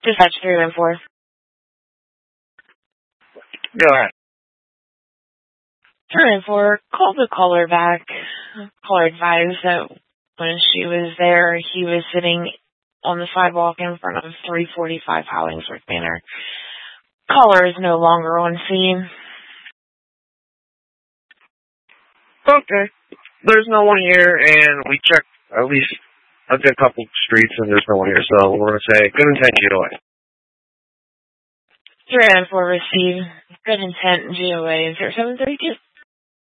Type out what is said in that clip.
Dispatch 314. Go ahead. 314, called the caller back. Caller advised that when she was there, he was sitting on the sidewalk in front of 345 Hollingsworth Manor. Caller is no longer on scene. Okay. There's no one here, and we checked at least a good couple streets, and there's no one here, so we're going to say good intent GOA. 314 received good intent GOA 0732.